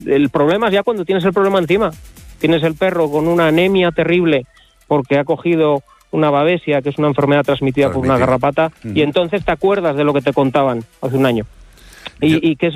El problema es ya cuando tienes el problema encima. Tienes el perro con una anemia terrible porque ha cogido una babesia, que es una enfermedad transmitida por una garrapata, y entonces te acuerdas de lo que te contaban hace un año. Y que es